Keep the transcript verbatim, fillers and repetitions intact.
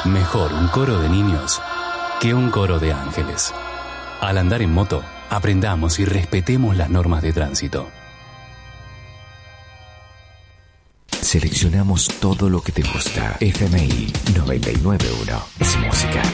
Mejor un coro de niños que un coro de ángeles. Al andar en moto, aprendamos y respetemos las normas de tránsito. Seleccionamos todo lo que te gusta. F M I noventa y nueve punto uno es música.